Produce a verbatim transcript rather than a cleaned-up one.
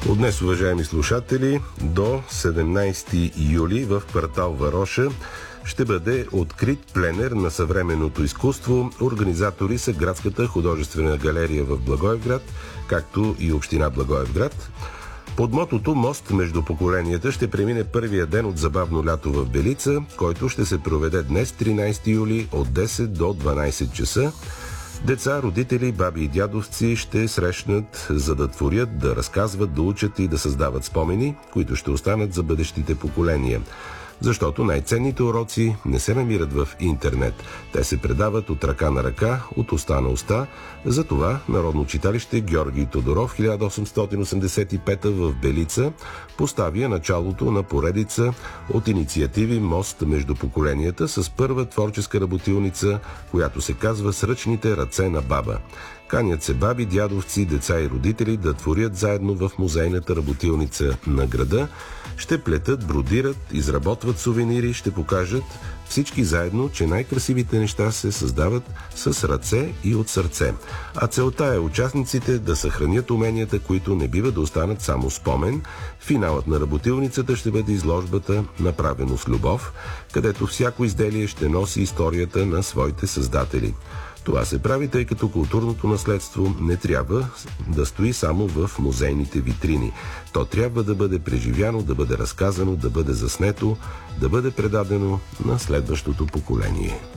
От днес, уважаеми слушатели, до седемнайсети юли в квартал Вароша ще бъде открит пленер на съвременното изкуство. Организатори са Градската художествена галерия в Благоевград, както и община Благоевград. Под мотото "Мост между поколенията" ще премине първия ден от забавно лято в Белица, който ще се проведе днес, тринайсети юли, от десет до дванайсет часа. Деца, родители, баби и дядовци ще срещнат, за да творят, да разказват, да учат и да създават спомени, които ще останат за бъдещите поколения. Защото най-ценните уроци не се намират в интернет. Те се предават от ръка на ръка, от уста на уста. Затова Народно читалище Георги Тодоров, хиляда осемстотин осемдесет и пета в Белица, поставя началото на поредица от инициативи "Мост между поколенията" с първа творческа работилница, която се казва "С ръчните ръце на баба". Канят се баби, дядовци, деца и родители да творят заедно в музейната работилница на града. Ще плетат, бродират, изработват сувенири, ще покажат всички заедно, че най-красивите неща се създават с ръце и от сърце. А целта е участниците да съхранят уменията, които не бива да останат само спомен. Финалът на работилницата ще бъде изложбата "Направено с любов", където всяко изделие ще носи историята на своите създатели. Това се прави, тъй като културното наследство не трябва да стои само в музейните витрини. То трябва да бъде преживяно, да бъде разказано, да бъде заснето, да бъде предадено на следващото поколение.